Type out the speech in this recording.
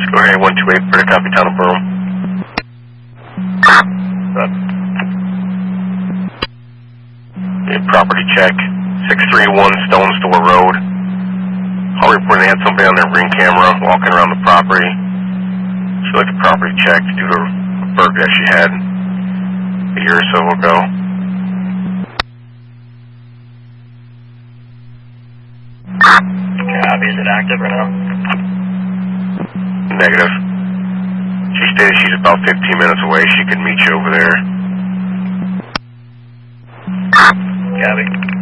Go ahead, 128, British copy, town of Burrow. Property check, 631 Stone Store Road. I'll report they had somebody on their ring camera walking around the property. She like a property check due to a burglary that she had a year or so ago. Copy, is it active or no? Negative. She stated she's about 15 minutes away. She could meet you over there. Copy.